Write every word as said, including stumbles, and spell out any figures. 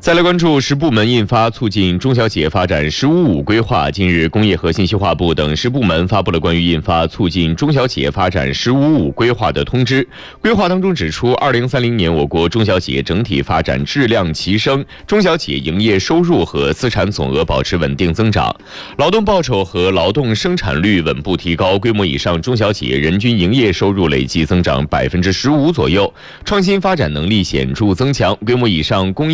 再来关注十部门印发促进中小企业发展“十五五”规划。近日，工业和信息化部等十部门发布了关于印发促进中小企业发展“十五五”规划的通知。规划当中指出，二零三零年我国中小企业整体发展质量齐升，中小企业营业收入和资产总额保持稳定增长，劳动报酬和劳动生产率稳步提高，规模以上中小企业人均营业收入累计增长百分之十五左右，创新发展能力显著增强，规模以上工业